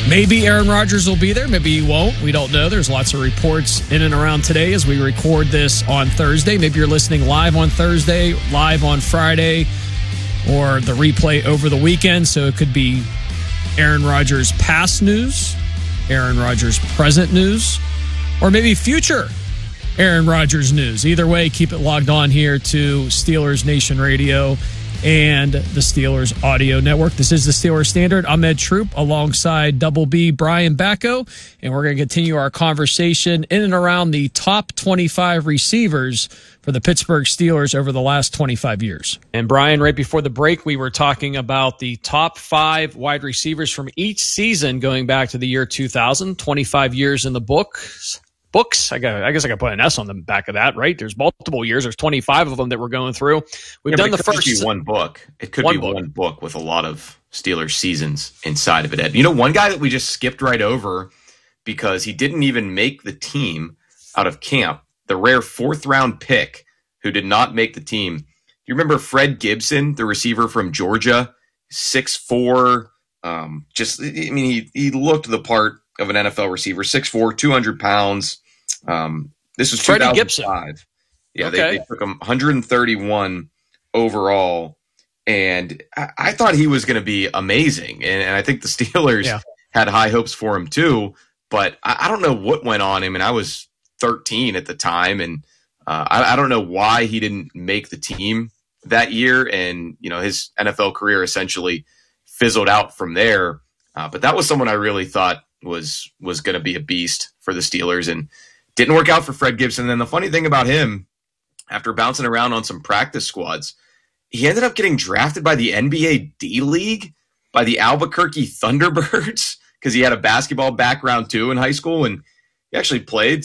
Maybe Aaron Rodgers will be there. Maybe he won't. We don't know. There's lots of reports in and around today as we record this on Thursday. Maybe you're listening live on Thursday, live on Friday, or the replay over the weekend. So it could be Aaron Rodgers past news, Aaron Rodgers present news, or maybe future Aaron Rodgers news. Either way, keep it logged on here to Steelers Nation Radio and the Steelers Audio Network. This is the Steelers Standard. I'm Ed Troop alongside Double B Brian Bacco, and we're going to continue our conversation in and around the top 25 receivers for the Pittsburgh Steelers over the last 25 years. And Brian, right before the break, we were talking about the top 5 wide receivers from each season going back to the year 2000, 25 years in the books. I guess I got to put an S on the back of that, right? There's multiple years. There's 25 of them that we're going through. We've done the first. It could be one book. It could be one book with a lot of Steelers seasons inside of it, Ed. You know, one guy that we just skipped right over because he didn't even make the team out of camp, the rare 4th-round pick who did not make the team. You remember Fred Gibson, the receiver from Georgia, 6'4", he looked the part of an NFL receiver, 6'4", 200 pounds. This was Freddie 2005. Gibson. Yeah, they took him 131 overall, and I thought he was going to be amazing, and I think the Steelers had high hopes for him too, but I don't know what went on him, and I was 13 at the time, and I don't know why he didn't make the team that year, and his NFL career essentially fizzled out from there, but that was someone I really thought was going to be a beast for the Steelers, and didn't work out for Fred Gibson. And then the funny thing about him, after bouncing around on some practice squads, he ended up getting drafted by the NBA D-League, by the Albuquerque Thunderbirds, because he had a basketball background too in high school, and he actually played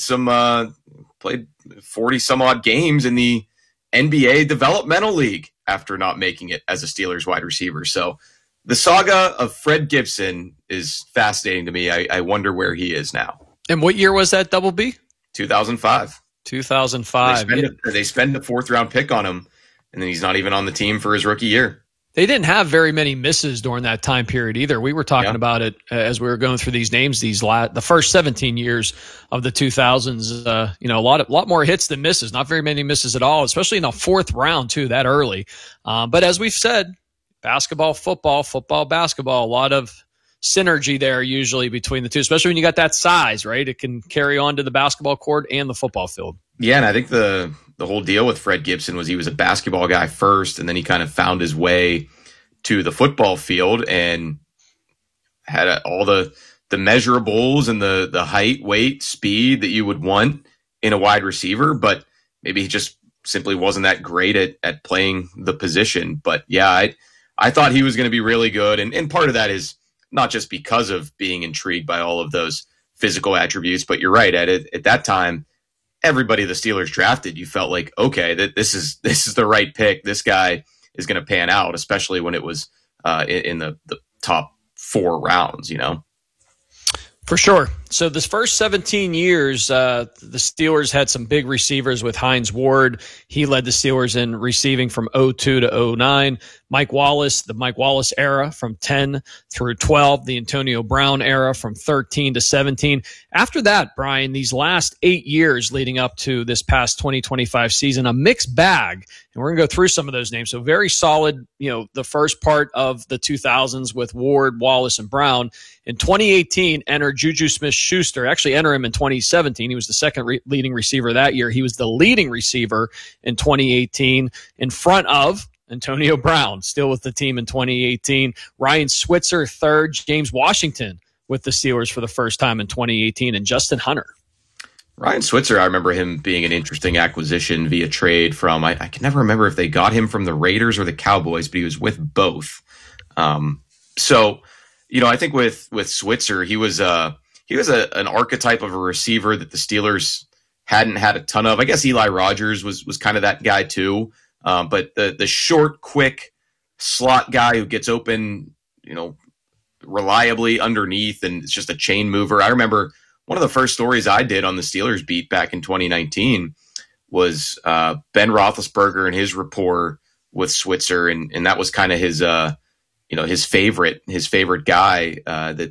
40-some-odd games in the NBA Developmental League after not making it as a Steelers wide receiver. So the saga of Fred Gibson is fascinating to me. I wonder where he is now. And what year was that, Double B? 2005. 2005. They spend a 4th-round pick on him, and then he's not even on the team for his rookie year. They didn't have very many misses during that time period either. We were talking about it as we were going through these names. The first 17 years of the 2000s. A lot more hits than misses. Not very many misses at all, especially in the 4th round too, that early. But as we've said, basketball, football, basketball. A lot of synergy there usually between the two, especially when you got that size, right? It can carry on to the basketball court and the football field. Yeah, and I think the whole deal with Fred Gibson was he was a basketball guy first, and then he kind of found his way to the football field and had all the measurables and the height, weight, speed that you would want in a wide receiver, but maybe he just simply wasn't that great at playing the position. But yeah, I thought he was going to be really good, and part of that is not just because of being intrigued by all of those physical attributes, but you're right, Ed. At that time, everybody the Steelers drafted, you felt like, okay, that this is the right pick. This guy is going to pan out, especially when it was in the top 4 rounds, For sure. So this first 17 years, the Steelers had some big receivers with Hines Ward. He led the Steelers in receiving from 02 to 09. Mike Wallace, the Mike Wallace era from 10 through 12. The Antonio Brown era from 13 to 17. After that, Brian, these last 8 years leading up to this past 2025 season, a mixed bag. And we're going to go through some of those names. So very solid, the first part of the 2000s with Ward, Wallace, and Brown. In 2018, entered Juju Smith-Schuster. Actually, enter him in 2017. He was the second leading receiver that year. He was the leading receiver in 2018 in front of Antonio Brown, still with the team in 2018. Ryan Switzer, third. James Washington with the Steelers for the first time in 2018. And Justin Hunter. Ryan Switzer, I remember him being an interesting acquisition via trade from, I can never remember if they got him from the Raiders or the Cowboys, but he was with both. I think with Switzer, he was an archetype of a receiver that the Steelers hadn't had a ton of. I guess Eli Rogers was kind of that guy too. But the short, quick slot guy who gets open, reliably underneath, and it's just a chain mover. I remember one of the first stories I did on the Steelers beat back in 2019 was Ben Roethlisberger and his rapport with Switzer, and that was kind of his favorite guy that